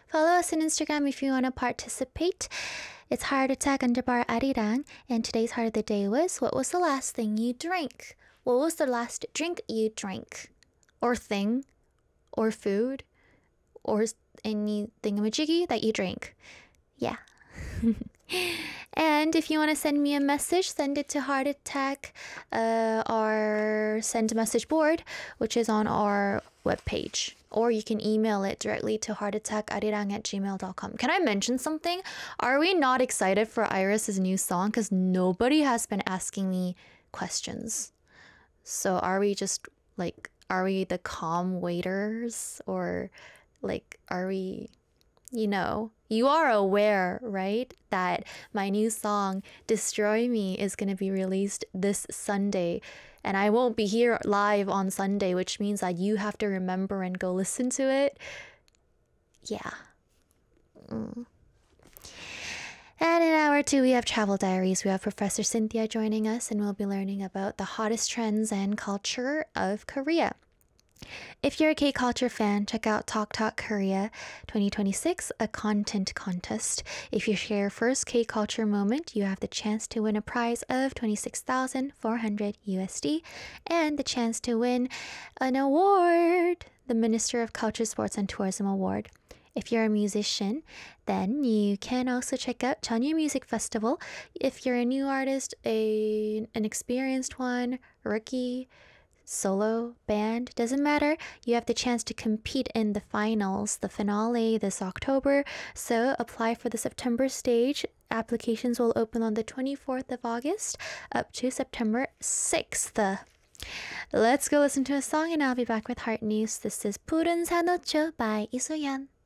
Follow us on Instagram if you want to participate. It's heart attack underbar arirang, and today's heart of the day was, what was the last thing you drank? What was the last drink you drank? Or thing? Or food? Or any thingamajiggy that you drank? Yeah. And if you want to send me a message, send it to Heart Attack, our send message board, which is on our webpage. Or you can email it directly to heartattackarirang@gmail.com. Can I mention something? Are we not excited for Iris's new song? Because nobody has been asking me questions. So are we just like, are we the calm waiters? Or like, are we... you are aware, right, that my new song, Destroy Me, is going to be released this Sunday. And I won't be here live on Sunday, which means that you have to remember and go listen to it. Yeah. And in hour 2, we have Travel Diaries. We have Professor Cynthia joining us, and we'll be learning about the hottest trends and culture of Korea. If you're a K-culture fan, check out Talk Talk Korea 2026, a content contest. If you share first K-culture moment, you have the chance to win a prize of 26,400 USD and the chance to win an award, the Minister of Culture, Sports and Tourism Award. If you're a musician, then you can also check out Jeonju Music Festival. If you're a new artist, an experienced one, rookie, solo, band, doesn't matter. You have the chance to compete in the finals, the finale this October. So apply for the September stage. Applications will open on the 24th of August up to September 6th. Let's go listen to a song and I'll be back with Heart News. This is 푸른 산호초 by 이소연.